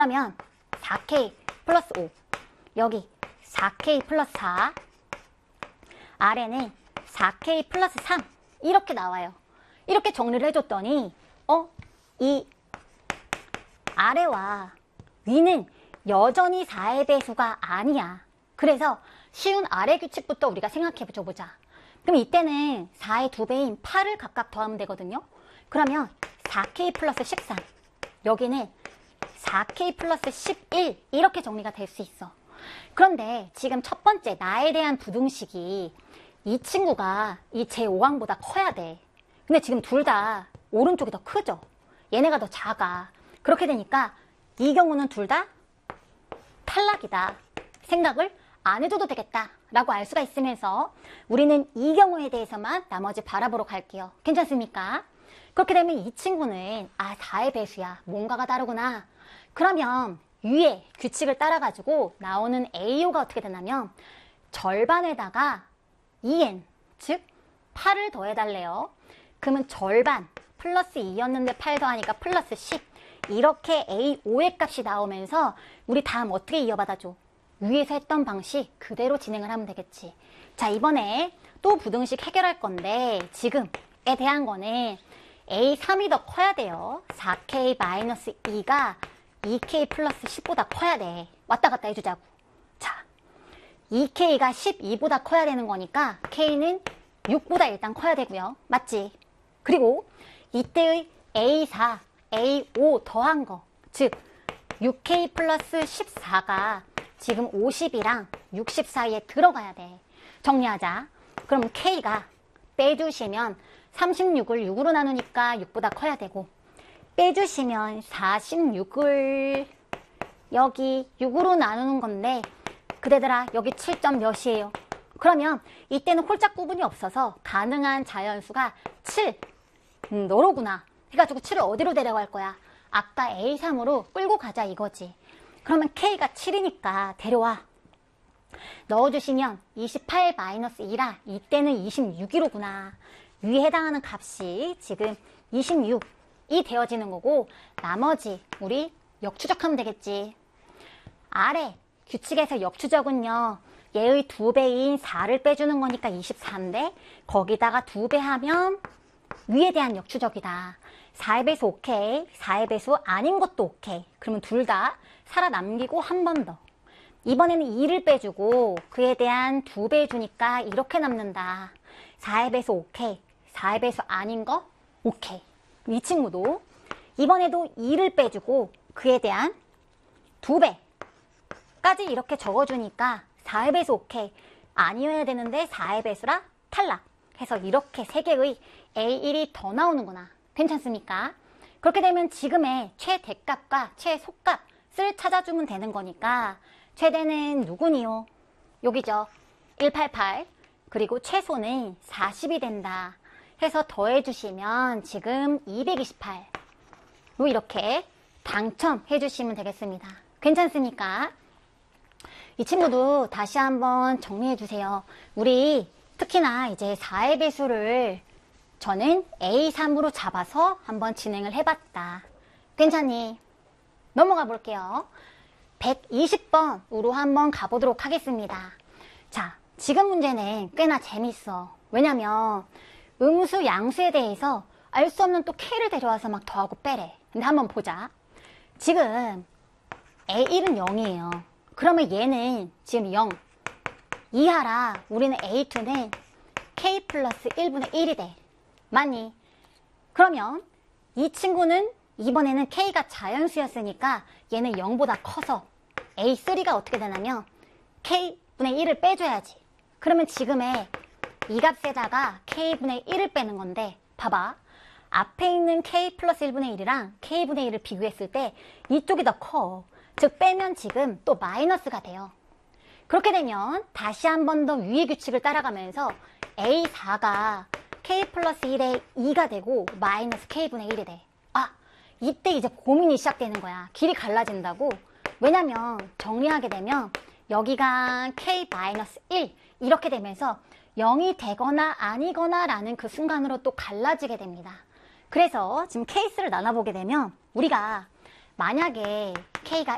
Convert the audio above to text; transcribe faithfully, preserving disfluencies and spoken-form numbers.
그러면 사 케이 플러스 오, 여기 사 케이 플러스 사, 아래는 사 케이 플러스 삼 이렇게 나와요. 이렇게 정리를 해줬더니 어? 이 아래와 위는 여전히 사의 배수가 아니야. 그래서 쉬운 아래 규칙부터 우리가 생각해 보자. 그럼 이때는 사의 두 배인 팔을 각각 더하면 되거든요. 그러면 사 케이 플러스 십삼, 여기는 사 케이 플러스 십일 이렇게 정리가 될 수 있어. 그런데 지금 첫 번째 나에 대한 부등식이 이 친구가 이 제오 항보다 커야 돼. 근데 지금 둘 다 오른쪽이 더 크죠? 얘네가 더 작아. 그렇게 되니까 이 경우는 둘 다 탈락이다. 생각을 안 해줘도 되겠다 라고 알 수가 있으면서 우리는 이 경우에 대해서만 나머지 바라보러 갈게요. 괜찮습니까? 그렇게 되면 이 친구는 아 사의 배수야. 뭔가가 다르구나. 그러면 위에 규칙을 따라가지고 나오는 에이오가 어떻게 되냐면 절반에다가 이 엔, 즉 팔을 더해달래요. 그러면 절반 플러스 이였는데 팔 더하니까 플러스 십, 이렇게 에이오의 값이 나오면서 우리 다음 어떻게 이어받아줘? 위에서 했던 방식 그대로 진행을 하면 되겠지. 자, 이번에 또 부등식 해결할 건데 지금에 대한 거는 에이 삼이 더 커야 돼요. 사 케이 마이너스 이가 이 케이 플러스 십보다 커야 돼. 왔다 갔다 해주자고. 자, 이 케이가 십이보다 커야 되는 거니까 K는 육보다 일단 커야 되고요. 맞지? 그리고 이때의 에이 사, 에이 오 더한 거, 즉 육 케이 플러스 십사가 지금 오십이랑 육십 사이에 들어가야 돼. 정리하자. 그럼 K가 빼주시면 삼십육을 육으로 나누니까 육보다 커야 되고, 빼주시면 사십육을 여기 육으로 나누는 건데 그대들아 여기 칠 점 몇이에요? 그러면 이때는 홀짝 구분이 없어서 가능한 자연수가 칠, 음, 너로구나 해가지고 칠을 어디로 데려갈 거야? 아까 에이 삼으로 끌고 가자 이거지. 그러면 K가 칠이니까 데려와. 넣어주시면 이십팔 마이너스 이라 이때는 이십육이로구나. 위에 해당하는 값이 지금 이십육이 되어지는 거고 나머지 우리 역추적하면 되겠지. 아래 규칙에서 역추적은요. 얘의 두 배인 사를 빼주는 거니까 이십사인데 거기다가 두 배 하면 위에 대한 역추적이다. 사의 배수 오케이. 사의 배수 아닌 것도 오케이. 그러면 둘 다 살아남기고 한 번 더. 이번에는 이를 빼주고 그에 대한 두 배 주니까 이렇게 남는다. 사의 배수 오케이. 사의 배수 아닌 거 오케이. 이 친구도 이번에도 이를 빼주고 그에 대한 두 배까지 이렇게 적어주니까 사의 배수 오케이. 아니어야 되는데 사의 배수라 탈락. 해서 이렇게 세 개의 에이 일이 더 나오는구나. 괜찮습니까? 그렇게 되면 지금의 최대값과 최소값을 찾아주면 되는 거니까 최대는 누구니요? 여기죠. 백팔십팔. 그리고 최소는 사십이 된다. 해서 더해주시면 지금 이백이십팔로 이렇게 당첨해 주시면 되겠습니다. 괜찮습니까? 이 친구도 다시 한번 정리해 주세요. 우리 특히나 이제 사의 배수를 저는 에이 삼으로 잡아서 한번 진행을 해봤다. 괜찮니? 넘어가 볼게요. 백이십 번으로 한번 가보도록 하겠습니다. 자, 지금 문제는 꽤나 재밌어. 왜냐면 음수, 양수에 대해서 알 수 없는 또 K를 데려와서 막 더하고 빼래. 근데 한번 보자. 지금 에이 일은 영이에요. 그러면 얘는 지금 영 이하라 우리는 에이 이는 K 플러스 일분의 일이 돼. 맞니? 그러면 이 친구는 이번에는 K가 자연수였으니까 얘는 영보다 커서 에이 쓰리가 어떻게 되냐면 K분의 일을 빼줘야지. 그러면 지금의 이 값에다가 K분의 일을 빼는 건데 봐봐. 앞에 있는 K 플러스 일분의 일이랑 K분의 일을 비교했을 때 이쪽이 더 커. 즉 빼면 지금 또 마이너스가 돼요. 그렇게 되면 다시 한 번 더 위의 규칙을 따라가면서 에이 사가 K 플러스 일의 이가 되고 마이너스 K분의 일이 돼. 아, 이때 이제 고민이 시작되는 거야. 길이 갈라진다고. 왜냐면 정리하게 되면 여기가 K 마이너스 일 이렇게 되면서 영이 되거나 아니거나 라는 그 순간으로 또 갈라지게 됩니다. 그래서 지금 케이스를 나눠보게 되면 우리가 만약에 K가